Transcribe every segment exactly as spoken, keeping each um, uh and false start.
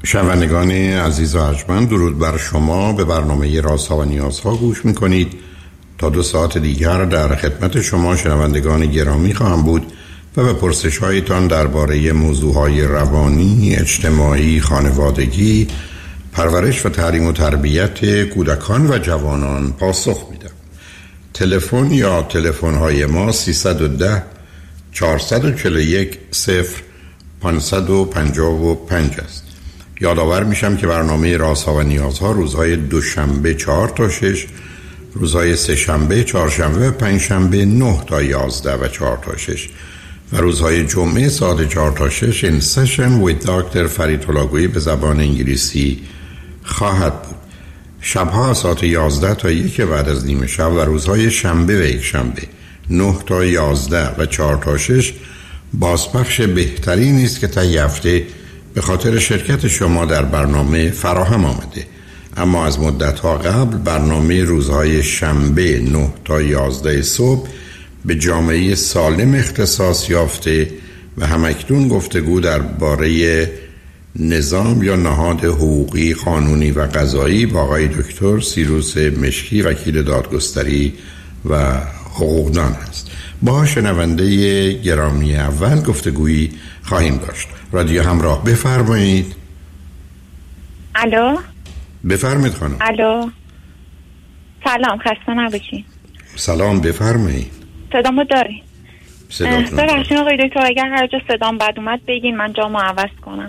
شنوندگان عزیز و ارجمند، درود بر شما. به برنامه رازها و نیازها گوش میکنید. تا دو ساعت دیگر در خدمت شما شنوندگان گرامی خواهم بود و به پرسش هایتان درباره موضوعهای روانی، اجتماعی، خانوادگی، پرورش و تعلیم و تربیت کودکان و جوانان پاسخ میدم. تلفن یا تلفن های ما سیصد و ده چهارصد و چهل و یک صفر پانصد و پنجاه و پنج است. یادآور میشم که برنامه رازها و نیازها روزهای دوشنبه چهار تا شش، روزهای سه شنبه، چهارشنبه و پنج شنبه نه تا یازده و چهار تا شش و روزهای جمعه ساعت چهار تا شش این سشن ویت دکتر فرید هلاکویی به زبان انگلیسی خواهد بود. شبها ساعت یازده تا یک بعد از نیمه شب و روزهای شنبه و یک شنبه نه تا یازده و چهار تا شش بازپخش بهترین است که تا هفته به خاطر شرکت شما در برنامه فراهم آمده. اما از مدت‌ها قبل برنامه روزهای شنبه نه تا یازده صبح به جامعه سالم اختصاص یافته و همکنون گفتگو درباره نظام یا نهاد حقوقی، قانونی و قضایی با آقای دکتر سیروس مشکی، وکیل دادگستری و حقوقدان است. با شنونده گرامی اول گفتگویی خواهیم داشت. رادیو همراه، بفرمایید. الو، بفرمایید خانم. الو، سلام، خسته نباشید. سلام، بفرمایید. صدامو داری؟ صداتون ببخشید آقای دکتر، اگر هر جا صدام بد اومد بگین من جامو عوض کنم.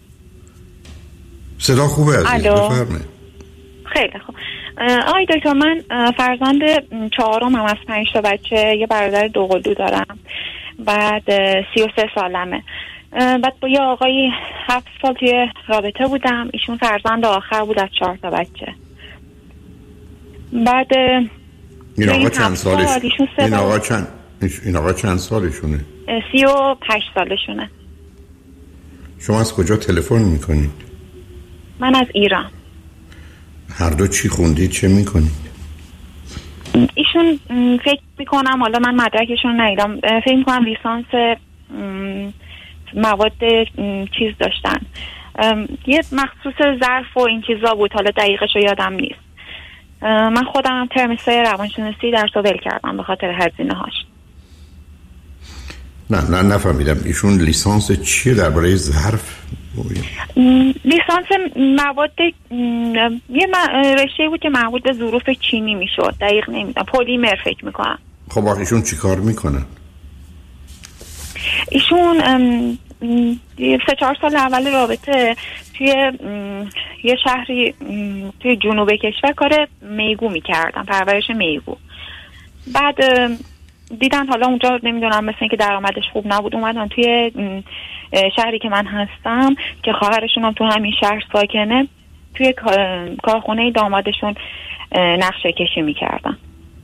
صدا خوبه عزیز، بفرمایید. خیلی خوب. آقای دکتر، من فرزند چهارم هم از پنج تا بچه، یه برادر دوقلو دارم. بعد سی و سه سالمه. بعد با یه آقای هفت سال توی رابطه بودم. ایشون فرزند آخر بود از چهار تا بچه. بعد این آقا چند سالش؟ این آقا چند این آقا چند سالشونه؟ سی و پنج سالشونه. شما از کجا تلفن میکنید؟ من از ایران. هر دو چی خوندید، چه میکنید؟ ایشون فکر میکنم، حالا من مدرکشون ندیدم، فکر میکنم لیسانس مواد چیز داشتن، یه مخصوص ظرف و این چیزا بود، حالا دقیقشو یادم نیست. من خودم ترم سه روانشناسی درس ول کردم به خاطر هزینه هاش. نه نه نفهمیدم ایشون لیسانس چیه درباره ظرف؟ لیسانس مواد یه رشته بود که مربوط به ظروف چینی میشد، دقیق نمیدونم، پلیمر فکر میکنم. خب آخه ایشون چی کار میکنن؟ ایشون سه چهار سال اول رابطه توی یه شهری توی جنوب کشور کار میگو میکردن، پرورش میگو. بعد دیدن حالا اونجا نمیدونم مثل اینکه درآمدش خوب نبود، اومدن توی شهری که من هستم که خواهرشون هم تو همین شهر ساکنه، توی کارخونه دامادشون نقشه کشی میکردن.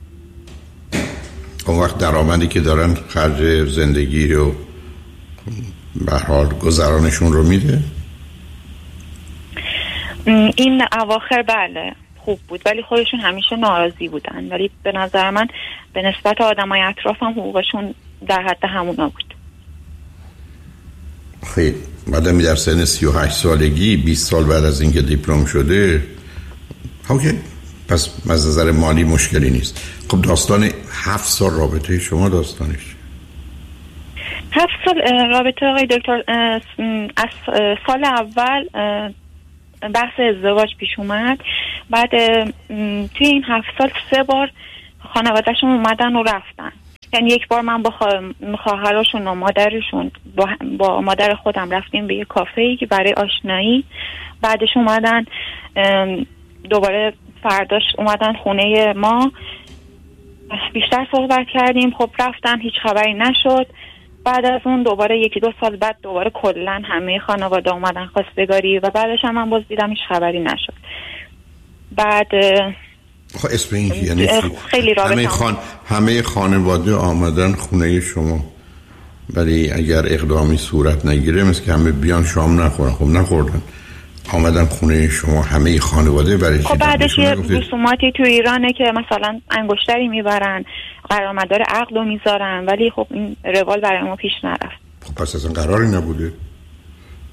اون وقت درآمدی که دارن خرج زندگی رو به حال گذرانشون رو میده؟ این اواخر بله خوب بود، ولی خودشون همیشه ناراضی بودن، ولی به نظر من به نسبت آدمای اطرافم حقوقشون در حد همونا بود. خیلی بعدم در سن سی و هشت سالگی، بیست سال بعد از اینکه دیپلم شده، اوکی، پس از نظر مالی مشکلی نیست. خب داستان هفت سال رابطه شما داستانش؟ هفت سال رابطه آقای دکتر، از سال اول بحث ازدواج پیش اومد. بعد توی این هفت سال سه بار خانوادهشون اومدن و رفتن. یعنی یک بار من با خواهراشون و مادرشون با, با مادر خودم رفتیم به یه کافه‌ای که برای آشنایی. بعدش اومدن دوباره فرداش اومدن خونه ما، بیشتر صحبت کردیم. خب رفتن، هیچ خبری نشد. بعد از اون دوباره یکی دو سال بعد دوباره کلن همه خانواده اومدن خواستگاری و بعدش هم من باز دیدم هیچ خبری نشد. بعد خب اسم این یعنی خیلی همه خان همه خانواده آمدن خونه شما، ولی اگر اقدامی صورت نگیره مثل که همه بیان شام نخورن. خب نخوردن، آمدن خونه شما همه خانواده. برای خب بعدش یه رسوماتی تو ایرانه که مثلا انگشتری میبرن، قرارمدار عقد رو میذارن، ولی خب این روال برای ما پیش نرفت. خب پس اصلا قراری نبوده؟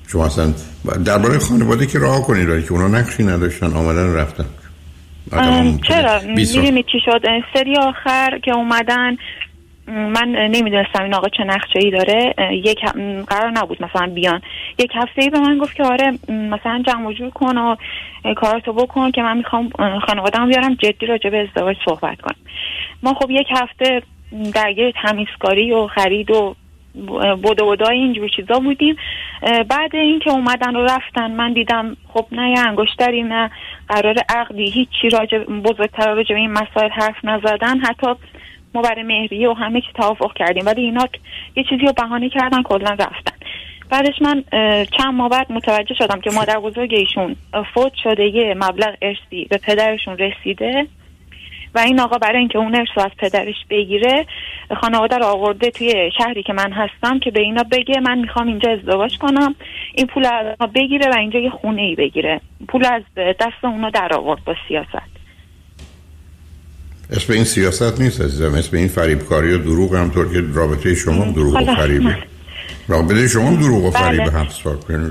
شما اصلا درباره خانواده که راه کنید ولی که اونا نقشی نداشتن آمدن رفتن. چرا میدونی چی شد؟ سری آخر که اومدن من نمیدونستم این آقا چه نقشه‌ای داره. یک قرار نبود مثلا بیان، یک هفته‌ای به من گفت که آره مثلا جمع و جور کن و کاراتو بکن که من میخوام خانواده‌ام بیارم جدی راجع به ازدواج صحبت کنم. ما خب یک هفته درگیر تمیزکاری و خرید و بوده بودای اینجور چیزا بودیم. بعد این که اومدن و رفتن من دیدم خب نه یه انگشتری نه قرار عقدی هیچی راجع بزرگتر راجع به این مسائل حرف نزدن. حتی ما برای مهریه و همه چی توافق کردیم ولی اینا یه چیزی رو بهانه کردن کلا رفتن. بعدش من چند ماه بعد متوجه شدم که مادر بزرگ ایشون فوت شده، یه مبلغ ارثی به پدرشون رسیده و این آقا برای اینکه اون ارث رو از پدرش بگیره خانواده رو آورده توی شهری که من هستم که به اینا بگه من میخوام اینجا ازدواج کنم، این پول از بگیره و اینجا یه خونه ای بگیره. پول از دست اونا در آورد با سیاست. اسم این سیاست نیست عزیزم، اسم این فریبکاری و دروغ، همطور که رابطه شما دروغ و فریبه. رابطه شما دروغ و فریبه هم سال کنید.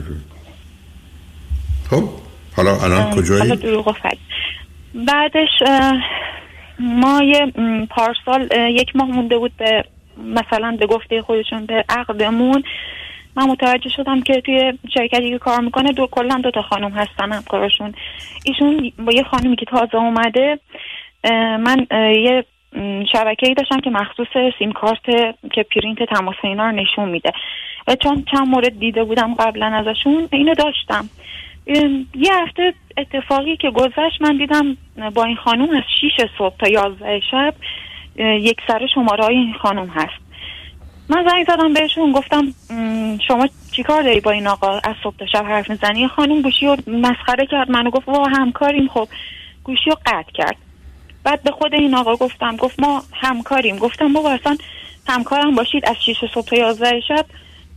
خب حالا الان کجایی؟ حالا دروغ و فریب. بعدش ما یه پارسال یک ماه مونده بود به مثلا به گفته خودشون به عقدمون، من متوجه شدم که توی شرکتی که کار میکنه دو کلا دو تا خانم هستن همکارشون. ایشون با یه خانمی که تازه اومده، من یه شبکه‌ای داشتم که مخصوص سیم کارت که پرینت تماس اینا رو نشون میده و چون چند مورد دیده بودم قبلا ازشون اینو داشتم. یه هفته اتفاقی که گذشت من دیدم با این خانم از شیش صبح تا یازده شب یک سر شماره های این خانم هست. من زنگ زدم بهشون گفتم شما چیکار داری با این آقا از صبح تا شب حرف میزنی؟ خانم گوشی رو مسخره کرد منو، گفت وا همکاریم. خب گوشی رو قطع کرد. بعد به خود این آقا گفتم، گفت ما همکاریم. گفتم بابا اصلا همکارم باشید از شیش صبح تا یازده شب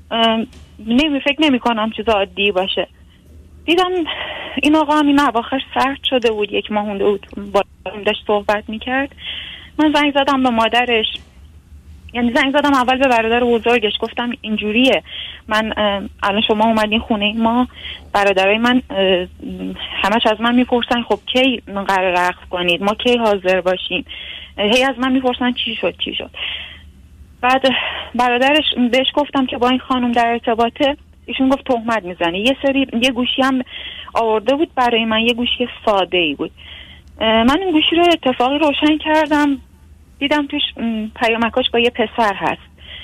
نمی فکر نمی کنم چیز عادی باشه. دیدم این آقا هم این اواخر سرد شده بود، یک ماه مونده بود با داشت صحبت میکرد. من زنگ زدم به مادرش، یعنی زنگ زدم اول به برادر بزرگش، گفتم اینجوریه من الان شما اومدین خونه ما، برادرای من همش از من میپرسن خب کی قرار عقد کنید، ما کی حاضر باشیم، هی از من میپرسن چی شد چی شد. بعد برادرش بهش گفتم که با این خانم در ارتباطه. ایشون گفت تهمت میزنی. یه سری یه گوشی هم آورده بود برای من، یه گوشی ساده ای بود. من این گوشی رو اتفاقی روشن کردم، دیدم توش پیامکاش با یه پسر هست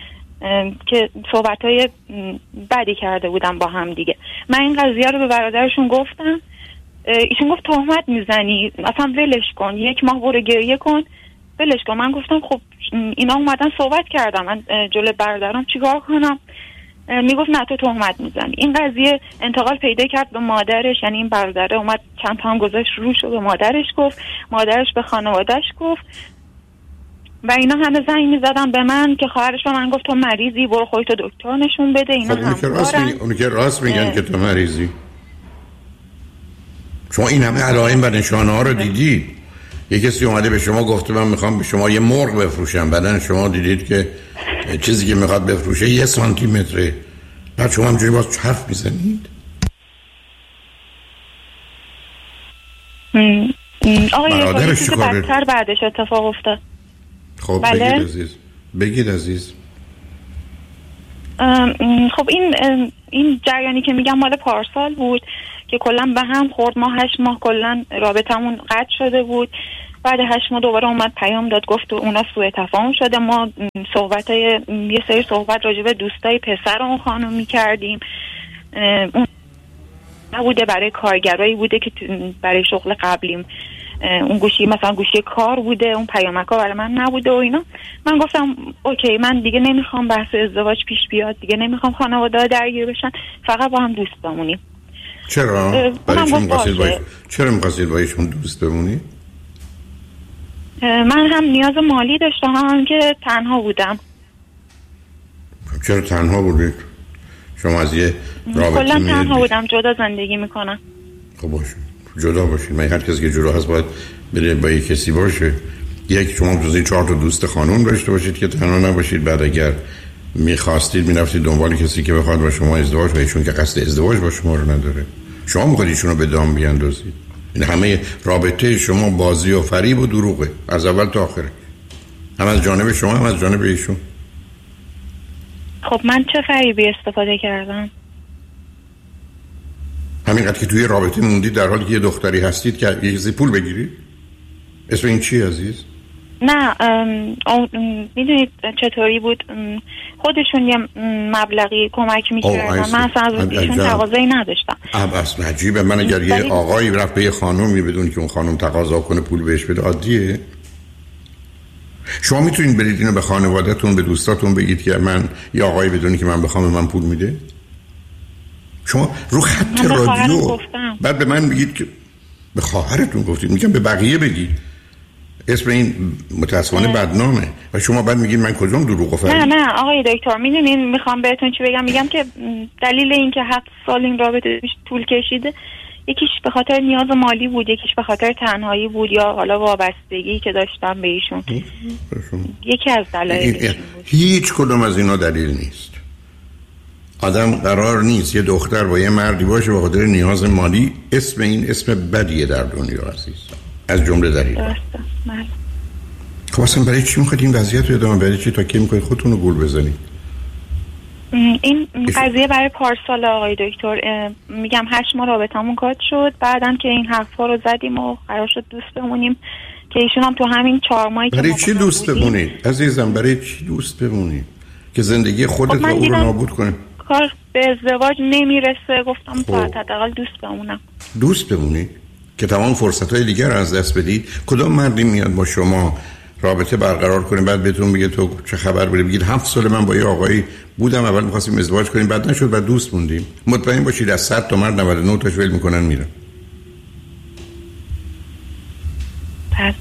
که صحبت‌های بدی کرده بودم با هم دیگه. من این قضیه رو به برادرشون گفتم، ایشون گفت تهمت میزنی، اصلا ولش کن، یک ماه برو گریه کن ولش کن. من گفتم خب اینا اومدن صحبت کردم، من جلوی برادرم چیکار کنم؟ میگفت نه تو تهمت میزنی. این قضیه انتقال پیدا کرد به مادرش، یعنی این برادره اومد چند تا هم گذاشت روش رو به مادرش گفت، مادرش به خانواده‌اش گفت و اینا همه زنگ میزدن به من که خواهرش به من گفت تو مریضی برو خودتو دکتر نشون بده. اینا هم اون که راست میگن که تو مریضی. شما این همه علائم و نشانه ها رو دیدید. یه کسی اومده به شما گفته من میخوام به شما یه مرغ بفروشم، بعدن شما دیدید که چیزی که میخواد بفروشه یه سانتی متره، بعد شما همجوری باز حرف میزنید. آقا یه چیز بدتر بعدش اتفاق افتاد. خب بله؟ بگید عزیز بگید عزیز خب این این جریانی که میگم مال پارسال بود که کلا به هم خورد. ما هشت ماه کلا رابطمون قطع شده بود. بعد هشت ماه دوباره اومد پیام داد گفت اونا سوء تفاهم شده. ما صحبتای یه سری صحبت راجع به دوستای پسر اون خانم میکردیم، اون نبوده برای کارگرایی بوده که برای شغل قبلیم اون گوشی مثلا گوشی کار بوده، اون پیامک‌ها برای من نبوده و اینا. من گفتم اوکی من دیگه نمیخوام بحث ازدواج پیش بیاد، دیگه نمیخوام خانواده‌ها درگیر بشن، فقط با هم دوست بمونیم. چرا؟ برای چون می‌خواستید باشه. چرا می‌خواستید با ایشون دوست بمونید؟ من هم نیاز مالی داشتم هم که تنها بودم. چرا تنها بودید؟ شما از یه رابطه کلا تنها بودم، جدا زندگی میکنم. خب باشه جدا باشید. من هر کسی که جدا هست باید بره با یک کسی باشه. یک شما جزئی چهار تا دوست خانم داشته باشید که تنها نباشید. بعد اگر میخواستید میرفتید دنبال کسی که بخواد با شما ازدواج کنه، ایشون که قصد ازدواج با شما رو نداره. شما میخواید ایشون رو به دام بیاندازید. این همه رابطه شما بازی و فریب و دروغه از اول تا آخره، هم از جانب شما هم از جانب ایشون. خب من چه فریبی استفاده کردم؟ همینقدر که توی رابطه موندید در حالی که یه دختری هستید که یه چیزی پول بگیرید. اسم این چی عزیز؟ نه میدونید چطوری بود، خودشون یه مبلغی کمک میکردن، من اصلا از ایشون تقاضایی نداشتم. اصلا عجیبه. من اگر یه آقایی رفت به یه خانومی بدون که اون خانم تقاضا کنه پول بهش بده عادیه؟ شما میتونید برید اینو به خانواده‌تون به دوستاتون بگید که من یه آقایی بدونی که من بخوام من پول میده؟ شما رو خط رادیو بعد به من میگید که به خواهرتون گفتید، میگم به بقیه بگید. اسم این متاسفانه بدنامه و شما بعد میگید من کجام دروغ گفتم. نه نه آقای دکتر، میدونین میخوام بهتون چی بگم؟ میگم که دلیل این که هفت سال این رابطه طول کشیده یکیش به خاطر نیاز مالی بود، یکیش به خاطر تنهایی بود یا حالا وابستگی که داشتم به ایشون. یکی از دلایلش بود. هیچ کدوم از اینا دلیل نیست. آدم قرار نیست یه دختر با یه مردی باشه به خاطر نیاز مالی. اسم این اسم بدیه در دنیا عزیز، از جمله دلیل. درسته. بله. خب اصلا برای چی میخواید این وضعیت رو ادامه بدید؟ چی تا کی میخواید خودتون رو گول بزنید؟ این قضیه برای پارسال آقای دکتر، میگم هشت ماه رابطمون کات شد، بعدم که این حرفا رو زدیم و قرار شد دوست بمونیم که ایشون هم تو همین چهار ماهی که برای چی دوست بمونید عزیزم؟ برای چی دوست بمونید که زندگی خودت خب و او رو نابود کنه؟ کار به ازدواج نمیرسه، گفتم تا حداقل دوست بمونم. دوست بمونید که تمام فرصت‌های دیگر رو از دست بدید؟ کدام مردی میاد با شما رابطه برقرار کنه بعد بهتون میگه تو چه خبر؟ بره بگید هفت سال من با یه آقایی بودم، اول می‌خواستیم ازدواج کنیم بعد نشد بعد دوست موندیم. مطمئن باشید از صد تا مرد نود و نه تاش ول میکنن میرن. پس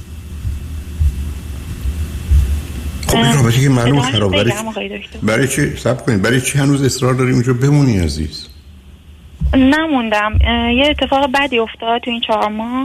خب این رابطه که معلوم خراب داره. برای چی صبر کنید؟ برای چی هنوز اصرار داریم اینجا بمونی عزیز؟ نموندم. یه اتفاق بدی افتاد تو این چهار ماه.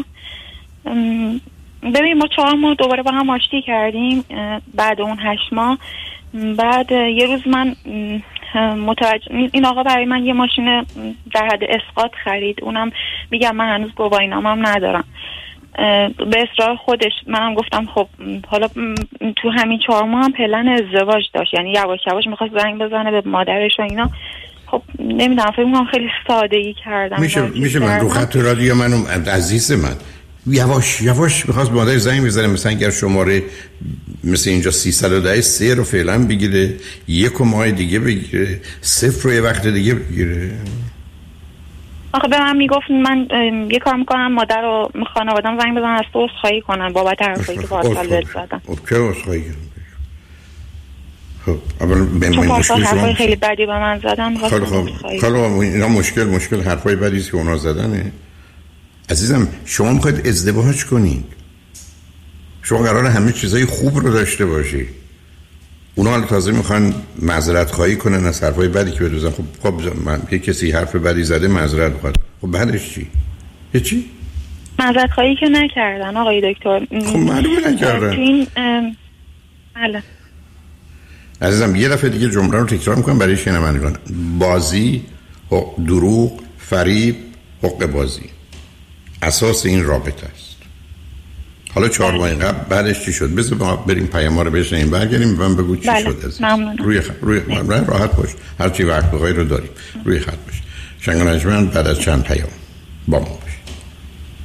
ببین ما چهار ماه دوباره با هم آشتی کردیم بعد اون هشت ماه. بعد یه روز من متوجه این آقا برای من یه ماشین در حد اسقاط خرید، اونم میگم من هنوز گواهینامه‌ام ندارم. به اصرار خودش منم گفتم خب حالا تو همین چهار ماه هم پلن ازدواج داشت، یعنی یواش یواش میخواست زنگ بزنه به مادرش و اینا. خب نمیدونم فکر میکنم خیلی سادگی کردم. میشه میشه من رو خط رادیو منم عزیز من یواش یواش میخواست به مادر زنگ بزنه، مثلا اگر شماره مثل اینجا سیصد و ده سه رو فعلا بگیره، یک و ماه دیگه بگیره، صفر رو یه وقت دیگه بگیره. آخه به من میگفت من یه کار میکنم مادر رو خانواده‌ام زنگ بزنن از تو عذرخواهی کنن بابت حرفایی که پارسال بهت زدم. خب چرا عذرخواهی کردن؟ خب اول به من مشکل حرفای خیلی بدی به من زدن. خب خب اینا مشکل مشکل حرفای بدی که اونا زدنه. عزیزم شما میخواید ازدواج کنید، شما قراره همه چیزای خوب رو داشته باشی، اونا حالا تازه میخوان معذرت خواهی کنن از حرفای بدی که بدوزن. خب خب من یه کسی حرف بدی زده معذرت بخواد، خب بعدش چی؟ یه چی؟ معذرت خواهی که نکردن آقای دکتر. خب معلومه نکردن. این بله عزیزم یه دفعه دیگه جمله رو تکرار میکنم برای شنوندگان. بازی، دروغ، فریب، حق بازی اساس این رابطه است. حالا چهار ماه قبل بعدش چی شد؟ بذار ما بریم پیام رو بشنیم برگردیم من بگو چی بله. شد عزیز. ممنونم. روی خ... روی من راحت باش، هر چی وقت بخوای رو داریم. روی خط باش. شنگ نجمن بعد از چند پیام با ما باش.